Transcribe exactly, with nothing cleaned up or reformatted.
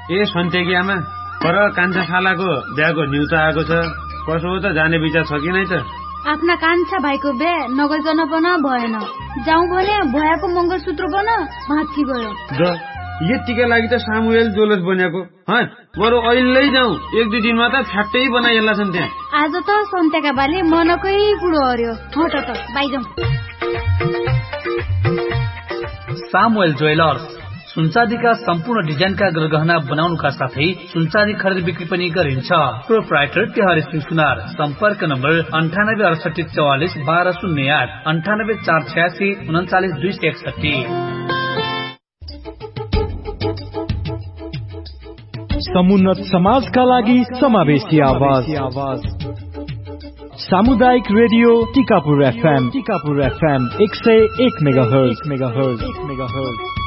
ए सन्तेकी आमा, पर कान्छा खालाको बिहाको न्युत आएको छ। कसो हो त, जाने विचार छ कि नै त? आफ्ना कान्छा भाइको बिहे नगइकन पनि भएन। जाउँ भने भयाको मङ्गलसूत्र पनि भाँच्ची गयो। द यतिका लागि त सामुएल जोलस बनेको। बरु अहिले जाउँ, एक दुई दिनमा त फ्याक्टै बनाइएला छन् त्यहाँ। आज त सन्तेका बाले मनकै कुरो हर्यो। हट त बाइ जाउँ। सामुएल ज्वेलर्स सुनचाँदीका सम्पूर्ण डिजाइनका गरगहना बनाउनुका साथै सुनचाँदी खरिद बिक्री पनि गरिन्छ। प्रोप्राइटर तिहारी सिंह सुनार। सम्पर्क नम्बर अन्ठानब्बे अडसठी चौवालिस बाह्र शून्य आठ अन्ठानब्बे चार छयासी उन्चालिस दुई सय एकसठी। समुन्नत समाजका लागि समावेशी आवाज। सामुदायिक radio Tikapur FM. Tikapur FM एक सय एक मेगाहर्ज।